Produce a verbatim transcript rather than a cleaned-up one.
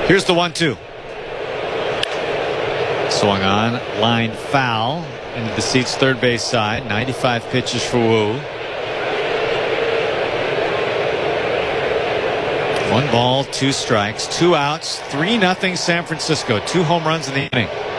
Here's the one two. Swung on, line foul into the seats third base side. ninety-five pitches for Wu. One ball, two strikes, two outs, three nothing San Francisco. Two home runs in the inning.